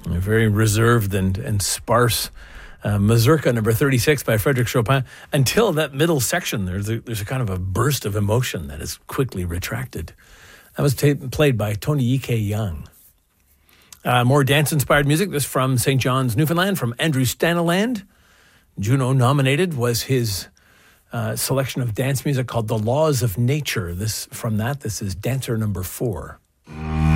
A very reserved and sparse Mazurka number 36 by Frédéric Chopin. Until that middle section, there's a kind of a burst of emotion that is quickly retracted. That was played by Tony Ike Young. More dance-inspired music. This from St. John's, Newfoundland, from Andrew Staniland. Juno nominated was his selection of dance music called The Laws of Nature. This is Dancer number 4.